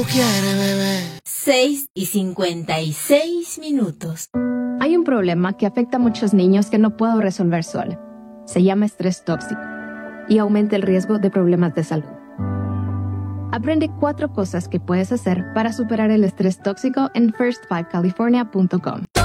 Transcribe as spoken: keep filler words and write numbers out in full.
quiere, bebé. seis y cincuenta y seis minutos. Hay un problema que afecta a muchos niños que no puedo resolver sola. Se llama estrés tóxico y aumenta el riesgo de problemas de salud. Aprende cuatro cosas que puedes hacer para superar el estrés tóxico en first five california punto com.